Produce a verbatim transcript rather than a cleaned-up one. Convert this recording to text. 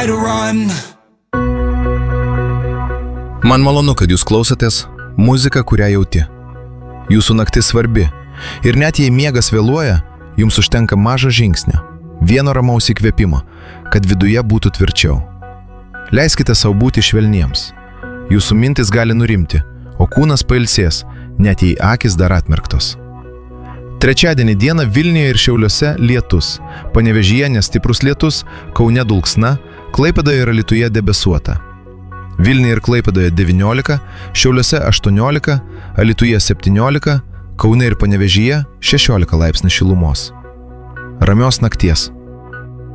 try to run. Man malonu, kad jūs klausotės muziką, kurią jauti. Jūsų naktis svarbi. Ir net jei miegas vėluoja, jums užtenka mažo žingsnio, vieno ramaus įkvėpimo, kad viduje būtų tvirčiau. Leiskite savo būti švelniems. Jūsų mintis gali nurimti, o kūnas pailsės, net jei akis dar atmerktos. Trečiadienį dieną Vilniuje ir Šiauliuose lietus, Panevėžyje nestiprus lietus, Kaune dulksna, Klaipėdoje ir Alytuje debesuota. Vilniuje ir Klaipėdoje devyniolika, Šiauliuose aštuoniolika, Alytuje septyniolika, Kaune ir Panevėžyje šešiolika laipsnių šilumos. Ramios nakties.